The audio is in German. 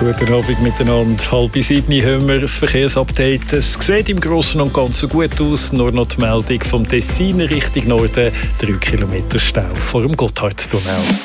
Guten Abend miteinander. 6:30 haben wir das Verkehrsupdate. Es sieht im Großen und Ganzen gut aus. Nur noch die Meldung vom Tessin Richtung Norden. 3 Kilometer Stau vor dem Gotthardtunnel.